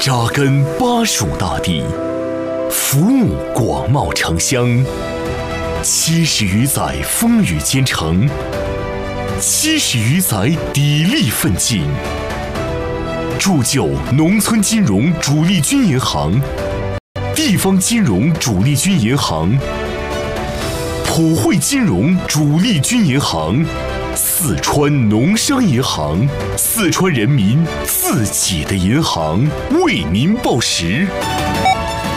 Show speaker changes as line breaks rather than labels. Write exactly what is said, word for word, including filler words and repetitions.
扎根巴蜀大地，服务广袤城乡，七十余载风雨兼程，七十余载砥砺奋进，铸就农村金融主力军银行、地方金融主力军银行、普惠金融主力军银行、四川农商银行，四川人民自己的银行，为民报时。